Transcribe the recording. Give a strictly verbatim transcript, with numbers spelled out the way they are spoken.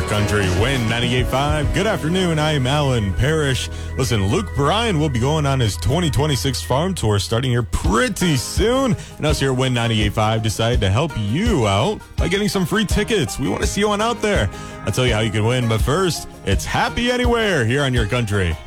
Country Win ninety-eight point five. Good afternoon. I am Alan Parrish. Listen, Luke Bryan will be going on his twenty twenty-six farm tour starting here pretty soon. And us here at Win ninety-eight point five decided to help you out by getting some free tickets. We want to see you on out there. I'll tell you how you can win, but first, it's Happy Anywhere here on Your Country.